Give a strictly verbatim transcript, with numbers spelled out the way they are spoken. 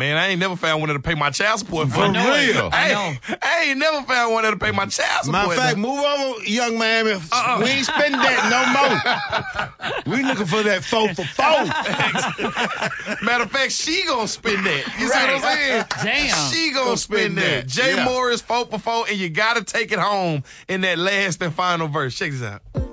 man, I ain't never found one that'll pay my child support for For me. real. I know. I, I ain't never found one that'll pay my child support. Matter of fact, now. move over, young man. Uh-uh. We ain't spending that no more. We looking for that four for four. Matter of fact, she gonna spend that. You Right. see what I'm saying? Damn. She gonna Go spend spend that. that. Jay Yeah. Morris, four for four, and you gotta take it home in that last and final verse. Check this out.